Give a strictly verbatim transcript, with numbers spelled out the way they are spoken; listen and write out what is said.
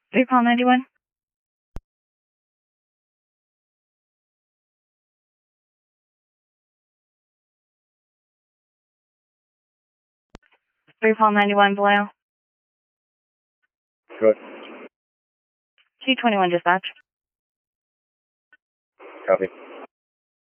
Three Paul ninety-one. Three Paul ninety-one below. Good. T twenty-one dispatch. Copy.